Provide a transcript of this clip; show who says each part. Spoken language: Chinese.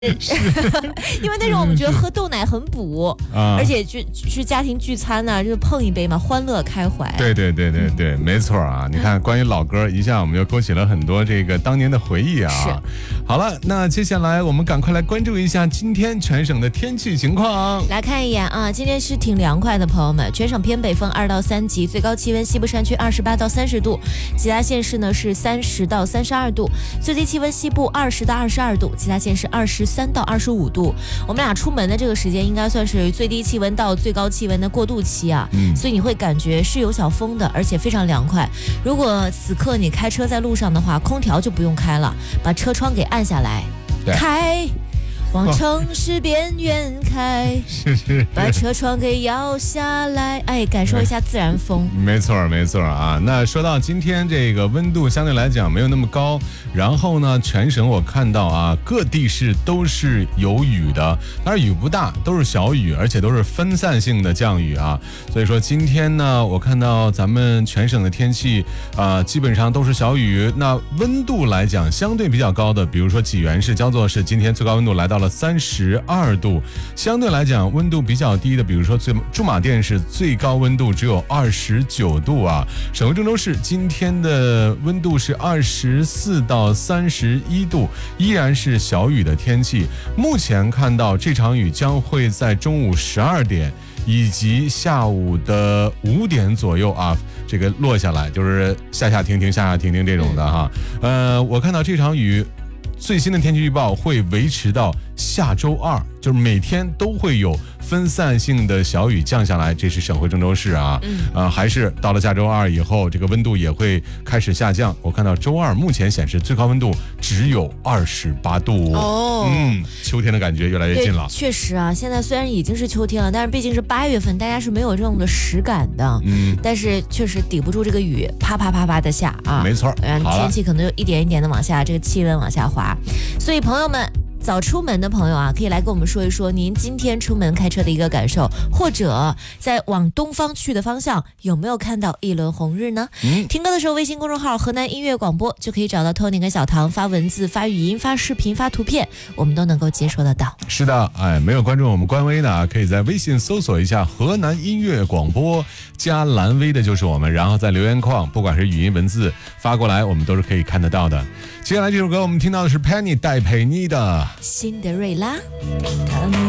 Speaker 1: 因为那种我们觉得喝豆奶很补，而且去家庭聚餐呢，就碰一杯嘛，欢乐开怀。
Speaker 2: 对，没错啊！你看，关于老歌，一下我们就勾起了很多这个当年的回忆啊。
Speaker 1: 是。
Speaker 2: 好了，那接下来我们赶快来关注一下今天全省的天气情况。
Speaker 1: 来看一眼啊，今天是挺凉快的，朋友们，全省偏北风2到3级，最高气温西部山区28到30度，其他县市呢是30到32度，最低气温西部20到22度，其他县市23到25度。我们俩出门的这个时间应该算是最低气温到最高气温的过渡期啊，所以你会感觉是有小风的，而且非常凉快。如果此刻你开车在路上的话，空调就不用开了，把车窗给按下来，开往城市边缘开，
Speaker 2: 是，
Speaker 1: 把车窗给摇下来，哎，感受一下自然风。
Speaker 2: 没错啊。那说到今天这个温度相对来讲没有那么高，然后呢，全省我看到啊，各地市都是有雨的，当然雨不大，都是小雨，而且都是分散性的降雨啊。所以说今天呢，我看到咱们全省的天气基本上都是小雨。那温度来讲相对比较高的，比如说济源市、焦作市，今天最高温度来到了32度，相对来讲温度比较低的，比如说驻马店市最高温度只有29度啊。省会郑州市今天的温度是24到31度，依然是小雨的天气。目前看到这场雨将会在中午12点以及下午的5点左右啊，这个落下来，就是下停停这种的哈。我看到这场雨最新的天气预报会维持到下周2，就是每天都会有分散性的小雨降下来，这是省会郑州市啊。还是到了下周2以后，这个温度也会开始下降。我看到周2目前显示最高温度只有28度秋天的感觉越来越近了。
Speaker 1: 确实啊，现在虽然已经是秋天了，但是毕竟是8月份，大家是没有这种的实感的。但是确实抵不住这个雨啪啪的下啊。
Speaker 2: 没错，
Speaker 1: 天气可能就一点一点的往下，这个气温往下滑。所以朋友们，早出门的朋友啊，可以来跟我们说一说您今天出门开车的一个感受，或者在往东方去的方向有没有看到一轮红日呢？听歌的时候，微信公众号河南音乐广播就可以找到 Tony 跟小唐，发文字、发语音、发视频、发图片，我们都能够接收得到。
Speaker 2: 是的，没有关注我们官微的，可以在微信搜索一下河南音乐广播，加蓝 V 的就是我们，然后在留言框，不管是语音文字发过来，我们都是可以看得到的。接下来这首歌我们听到的是 Penny 戴佩妮的
Speaker 1: 辛德瑞拉。